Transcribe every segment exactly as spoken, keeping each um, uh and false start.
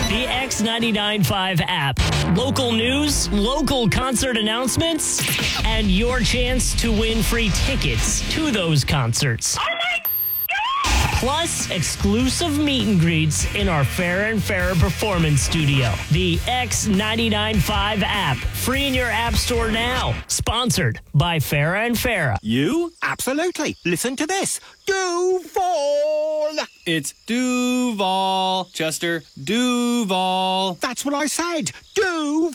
The X ninety-nine point five app. Local news, local concert announcements, and your chance to win free tickets to those concerts. Oh my God! Plus, exclusive meet and greets in our Farrah and Farrah Performance Studio. The X ninety-nine point five app. Free in your app store now. Sponsored by Farrah and Farrah. You? Absolutely. Listen to this. Duval. It's Duval, Chester. Duval. That's what I said. Duval.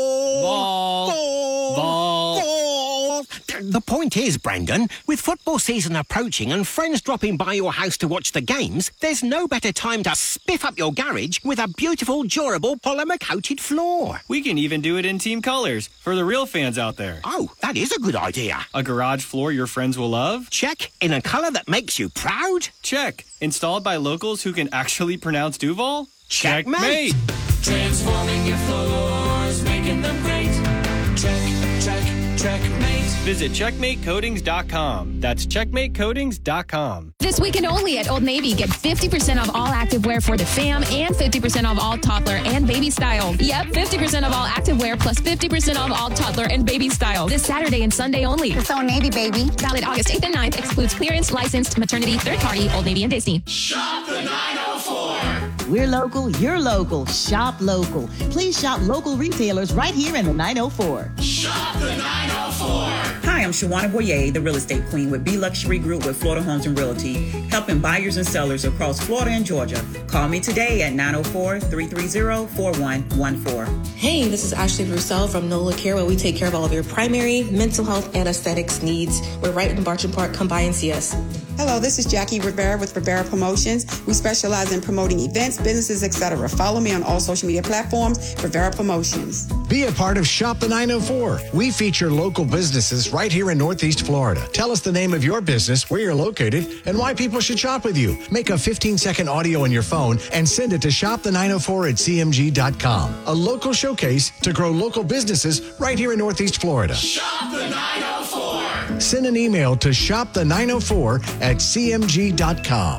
Ball. Ball. Ball. Ball. The point is, Brendan, with football season approaching and friends dropping by your house to watch the games, there's no better time to spiff up your garage with a beautiful, durable, polymer-coated floor. We can even do it in team colors for the real fans out there. Oh, that is a good idea. A garage floor your friends will love? Check. In a color that makes you proud? Check. Installed by locals who can actually pronounce Duval? Checkmate. Transforming your floors, making them great. Check, check, checkmate. Visit checkmate coatings dot com. That's checkmate coatings dot com. This weekend only at Old Navy, get fifty percent off all activewear for the fam and fifty percent off all toddler and baby style. Yep, fifty percent off all activewear plus fifty percent off all toddler and baby style. This Saturday and Sunday only. It's Old Navy, baby. Valid August eighth and ninth. Excludes clearance, licensed, maternity, third party, Old Navy and Disney. Shop the nine oh four. We're local, you're local. Shop local. Please shop local retailers right here in the nine oh four. Shop the nine oh four. Hi, I'm Shawana Boyer, the real estate queen with B Luxury Group with Florida Homes and Realty, helping buyers and sellers across Florida and Georgia. Call me today at nine oh four, three three zero, four one one four. Hey, this is Ashley Roussel from NOLA Care, where we take care of all of your primary, mental health, and aesthetics needs. We're right in Bartram Park. Come by and see us. Hello, this is Jackie Rivera with Rivera Promotions. We specialize in promoting events, businesses, et cetera. Follow me on all social media platforms, Rivera Promotions. Be a part of Shop the nine oh four. We feature local businesses right here in Northeast Florida. Tell us the name of your business, where you're located, and why people should shop with you. Make a fifteen-second audio on your phone and send it to shop the nine oh four at c m g dot com. A local showcase to grow local businesses right here in Northeast Florida. Shop the nine oh four. Send an email to shop the nine oh four at c m g dot com.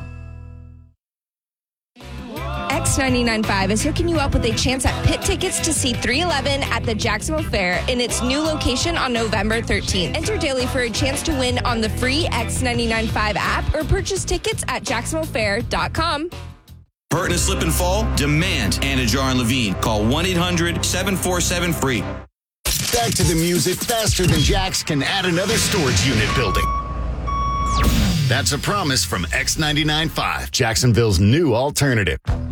X ninety-nine point five is hooking you up with a chance at pit tickets to see three eleven at the Jacksonville Fair in its new location on November thirteenth. Enter daily for a chance to win on the free X ninety-nine point five app or purchase tickets at jacksonville fair dot com. Hurt in a slip and fall? Demand Anajar and Levine. Call one eight hundred, seven four seven, F R E E. Back to the music faster than Jax can add another storage unit building. That's a promise from X ninety-nine point five, Jacksonville's new alternative.